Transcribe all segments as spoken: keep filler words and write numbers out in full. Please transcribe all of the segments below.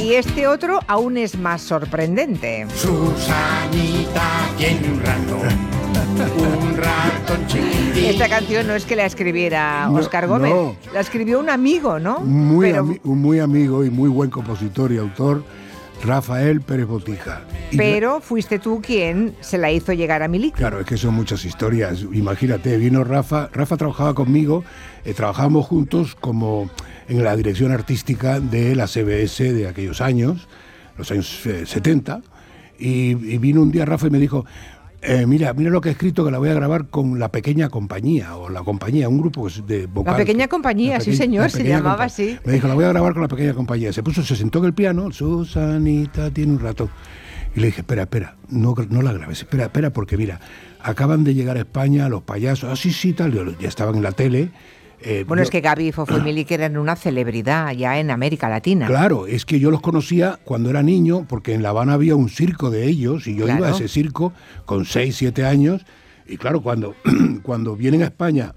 Y este otro aún es más sorprendente. Susanita tiene un ratón, un ratón chiquitín. Esta canción no es que la escribiera No, Óscar Gómez, no. la escribió un amigo, ¿no? Muy, Pero, ami- un muy amigo y muy buen compositor y autor, Rafael Pérez Botija. Y pero fuiste tú quien se la hizo llegar a Miliki. Claro, es que son muchas historias. Imagínate, vino Rafa, Rafa trabajaba conmigo, eh, trabajábamos juntos como en la dirección artística de la C B S de aquellos años, los años eh, setenta, y, y vino un día Rafa y me dijo, eh, mira, mira lo que he escrito, que la voy a grabar con La Pequeña Compañía, o La Compañía, un grupo de vocal. La Pequeña Compañía, La sí Peque- señor, La se Pequeña llamaba Compa- así. Me dijo, la voy a grabar con La Pequeña Compañía. Se puso, se sentó en el piano, Susanita tiene un ratón. Y le dije, espera, espera, no, no la grabes, espera, espera, porque mira, acaban de llegar a España los payasos, ah, sí, sí, tal, ya estaban en la tele. Eh, Bueno, yo- es que Gaby, Fofo y Miliki eran una celebridad ya en América Latina. Claro, es que yo los conocía cuando era niño, porque en La Habana había un circo de ellos, y yo Claro. iba a ese circo con seis, siete años, y claro, cuando, cuando vienen a España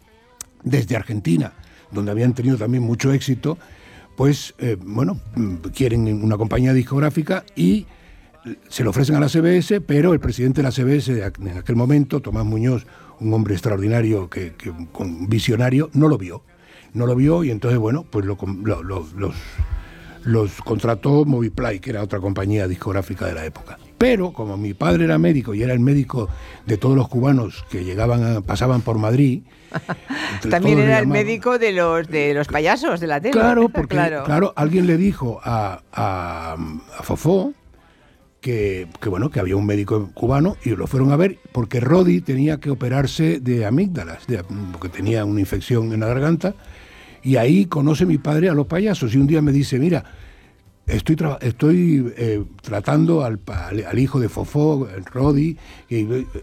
desde Argentina, donde habían tenido también mucho éxito, pues, eh, bueno, mm, quieren una compañía discográfica y se lo ofrecen a la C B S, pero el presidente de la C B S de aqu- en aquel momento, Tomás Muñoz, un hombre extraordinario, que, que, con visionario, no lo vio. No lo vio y entonces, bueno, pues lo, com- lo- lo- los, los contrató Moviplay, que era otra compañía discográfica de la época. Pero como mi padre era médico y era el médico de todos los cubanos que llegaban a- pasaban por Madrid, entonces También todos le era el llamaban. médico de los de los payasos de la tele. Claro, porque claro. claro, alguien le dijo a, a, a Fofó que, que bueno, que había un médico cubano y lo fueron a ver porque Rodi tenía que operarse de amígdalas, de- porque tenía una infección en la garganta, y ahí conoce mi padre a los payasos y un día me dice, mira, estoy tra- estoy eh, tratando al, pa- al, al hijo de Fofó, el Rodi, y,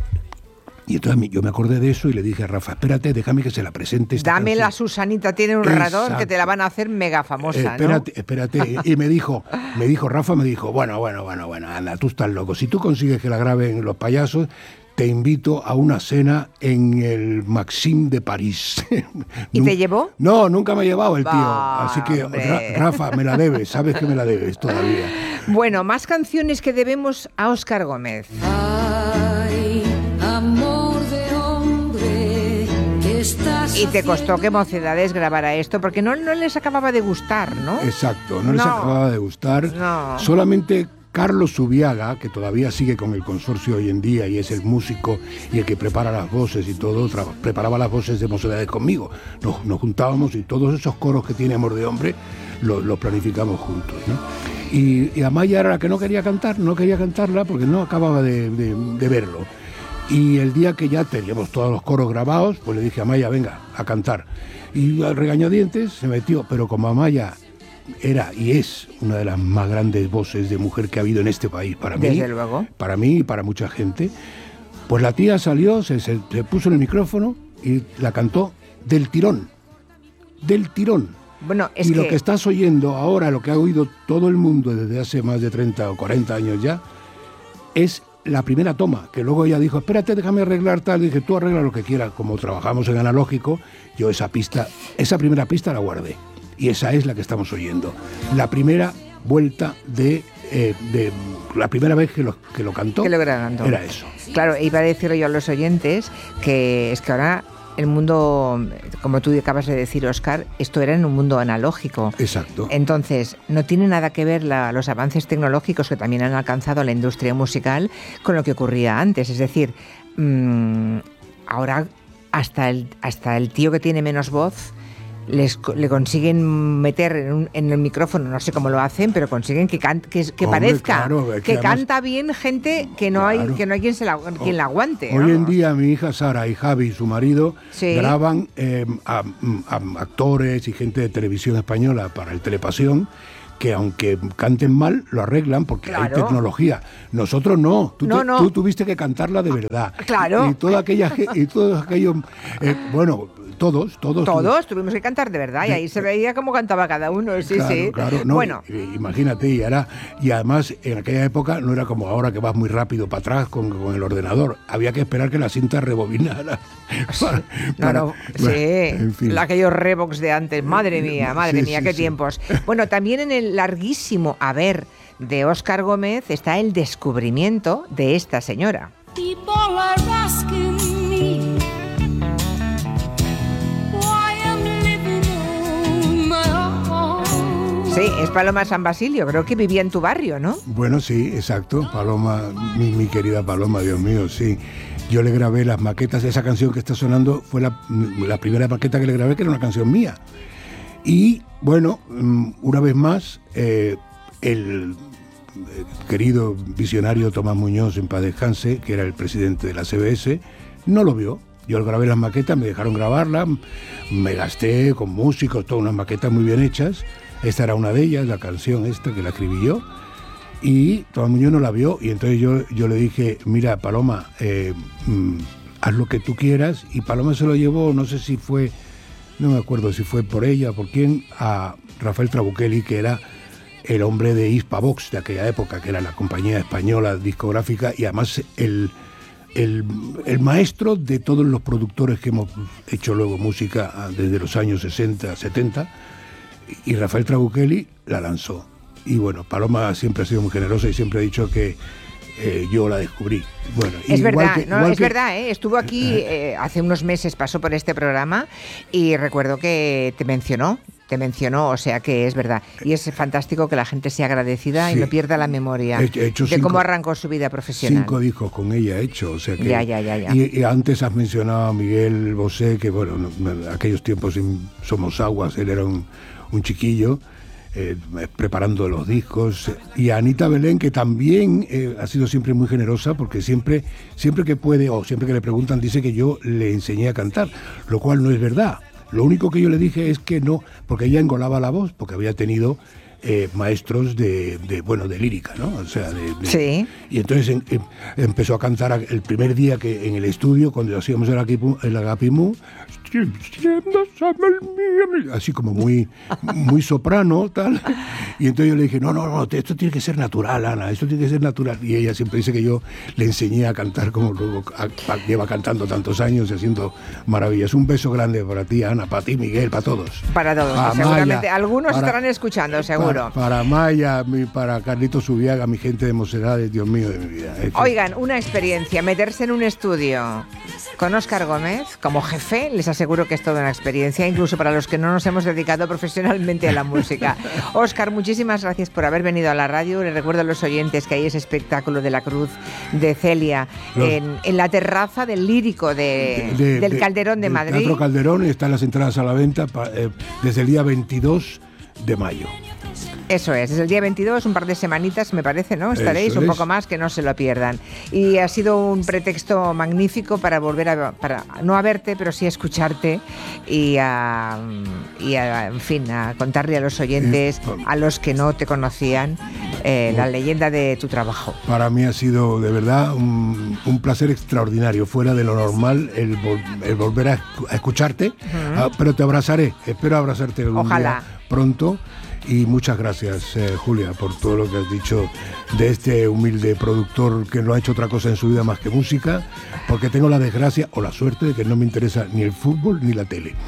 y entonces mi- yo me acordé de eso y le dije a Rafa, espérate, déjame que se la presente esta Dame la canción". Susanita tiene un ratón, que Exacto. te la van a hacer mega famosa, Eh, ¿no? espérate, espérate. Y me dijo, me dijo, Rafa me dijo, bueno, bueno, bueno, bueno, anda, tú estás loco. Si tú consigues que la graben los payasos, te invito a una cena en el Maxim de París. ¿Y te llevó? No, nunca me ha llevado el tío. Va, Así que, hombre. Ra- Rafa, me la debes, sabes que me la debes todavía. Bueno, más canciones que debemos a Óscar Gómez. Ay, amor de hombre, que estás Y te costó haciendo? que Mocedades grabara esto, porque no, no les acababa de gustar, ¿no? Exacto, no, les No. acababa de gustar. No. Solamente Carlos Subiaga, que todavía sigue con el consorcio hoy en día y es el músico y el que prepara las voces y todo, tra- preparaba las voces de Mocedades conmigo. Nos, nos juntábamos y todos esos coros que tiene Amor de Hombre los lo planificamos juntos, ¿no? Y, y Amaya era la que no quería cantar, no quería cantarla porque no acababa de, de- de verlo. Y el día que ya teníamos todos los coros grabados, pues le dije a Amaya, venga, a cantar. Y al regañadientes se metió, pero como Amaya era y es una de las más grandes voces de mujer que ha habido en este país para mí, Desde luego. para mí y para mucha gente, pues la tía salió, se, se- se puso en el micrófono y la cantó del tirón, del tirón. Bueno, es y que... lo que estás oyendo ahora, lo que ha oído todo el mundo desde hace más de treinta o cuarenta años ya, es la primera toma, que luego ella dijo, espérate, déjame arreglar tal, y dije, tú arregla lo que quieras, como trabajamos en analógico, yo esa pista, esa primera pista la guardé, y esa es la que estamos oyendo, la primera vuelta de, eh, de la primera vez que lo, que lo cantó, Que lo cantó. era eso. Claro, iba a decir yo a los oyentes que es que ahora el mundo, como tú acabas de decir, Óscar, esto era en un mundo analógico. Exacto. Entonces, no tiene nada que ver la- los avances tecnológicos que también han alcanzado la industria musical con lo que ocurría antes. Es decir, mmm, ahora hasta el, hasta el tío que tiene menos voz les, co- le consiguen meter en, un- en el micrófono, no sé cómo lo hacen, pero consiguen que, can- que, que Hombre, parezca claro, es que que además- canta bien gente que no hay Claro. que no hay quien, se la, quien la aguante. Hoy en vamos. día mi hija Sara y Javi, su marido, Sí. graban eh, a, a actores y gente de televisión española para el Telepasión, que aunque canten mal, lo arreglan porque hay Claro. tecnología. Nosotros no. Tú, No, te- no. tú tuviste que cantarla de verdad. Claro. Y toda aquella ge- y todos aquellos, eh, bueno, todos, todos. Todos tuvimos que cantar de verdad y ahí se veía cómo cantaba cada uno, sí, claro, sí. Claro, no, bueno. Imagínate, y, ahora, y además en aquella época no era como ahora que vas muy rápido para atrás con, con el ordenador, había que esperar que la cinta rebobinara. Para, no, para, no, bueno, sí, en fin. aquellos Revox de antes, madre mía, madre Sí, mía, sí, qué sí. tiempos. Bueno, también en el larguísimo haber de Óscar Gómez está el descubrimiento de esta señora. People are asking me why I'm living on my own. Sí, es Paloma San Basilio, creo que vivía en tu barrio, ¿no? Bueno, sí, exacto, Paloma, mi, mi querida Paloma, Dios mío, sí. Yo le grabé las maquetas, esa canción que está sonando fue la, la primera maqueta que le grabé, que era una canción mía. Y bueno, una vez más, eh, el querido visionario Tomás Muñoz, en paz descanse, que era el presidente de la C B S, no lo vio. Yo grabé las maquetas, me dejaron grabarlas, me gasté con músicos, todas unas maquetas muy bien hechas. Esta era una de ellas, la canción esta que la escribí yo. Y Tomás Muñoz no la vio y entonces yo, yo le dije, mira Paloma, eh, mm, haz lo que tú quieras. Y Paloma se lo llevó, no sé si fue, no me acuerdo si fue por ella o por quién, a Rafael Trabuchelli, que era el hombre de Hispavox de aquella época, que era la compañía española discográfica y además el, el, el maestro de todos los productores que hemos hecho luego música desde los años sesenta, setenta, y Rafael Trabuchelli la lanzó. Y bueno, Paloma siempre ha sido muy generosa y siempre ha dicho que eh, yo la descubrí. Bueno, es verdad, que, no, es que, verdad, ¿eh? Estuvo aquí eh, hace unos meses, pasó por este programa y recuerdo que te mencionó. Te mencionó, o sea que es verdad. Y es fantástico que la gente sea agradecida sí. y no pierda la memoria he, he hecho de cinco, cómo arrancó su vida profesional. Cinco discos con ella he hecho, o sea que... Ya, ya, ya, ya. Y, y antes has mencionado a Miguel Bosé, que bueno, en aquellos tiempos en Somos Aguas, él era un, un chiquillo, eh, preparando los discos. Y a Anita Belén, que también eh, ha sido siempre muy generosa, porque siempre, siempre que puede, o siempre que le preguntan, dice que yo le enseñé a cantar, lo cual no es verdad. Lo único que yo le dije es que no, porque ella engolaba la voz, porque había tenido eh, maestros de, de, bueno, de lírica, ¿no? O sea, de, de, sí. Y entonces en, en, empezó a cantar el primer día que en el estudio, cuando hacíamos el, Agapimu, el Agapimú, así como muy, muy soprano, tal. Y entonces yo le dije, no, no, no, esto tiene que ser natural, Ana, esto tiene que ser natural. Y ella siempre dice que yo le enseñé a cantar como luego a, a, lleva cantando tantos años y haciendo maravillas. Un beso grande para ti, Ana, para ti, Miguel, para todos. Para todos, para seguramente. Maya, Algunos para, estarán escuchando, seguro. Para, para Maya, para Carlitos Zubiaga, mi gente de Mocedades, Dios mío de mi vida. Oigan, una experiencia, meterse en un estudio con Óscar Gómez como jefe, les aseguro que es toda una experiencia, incluso para los que no nos hemos dedicado profesionalmente a la música. Óscar, muchísimas gracias por haber venido a la radio. Les recuerdo a los oyentes que hay ese espectáculo de la Cruz de Celia los, en, en la terraza del Lírico de, de, de, del de, Calderón de Madrid. Teatro Calderón, están las entradas a la venta pa, eh, desde el día veintidós de mayo. Eso es, desde el día veintidós, un par de semanitas me parece, ¿no? Estaréis Eso un es. poco más, que no se lo pierdan. Y ha sido un pretexto magnífico para volver a, para no a verte, pero sí a escucharte y a, y a, en fin, a contarle a los oyentes, a los que no te conocían, eh, la leyenda de tu trabajo. Para mí ha sido de verdad un, un placer extraordinario, fuera de lo normal, el, vol, el volver a, a escucharte, uh-huh. ah, pero te abrazaré, espero abrazarte algún Ojalá. día pronto. Y muchas gracias, eh, Julia, por todo lo que has dicho de este humilde productor que no ha hecho otra cosa en su vida más que música, porque tengo la desgracia o la suerte de que no me interesa ni el fútbol ni la tele.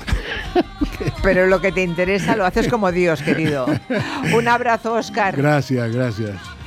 Pero lo que te interesa lo haces como Dios, querido. Un abrazo, Óscar. Gracias, gracias.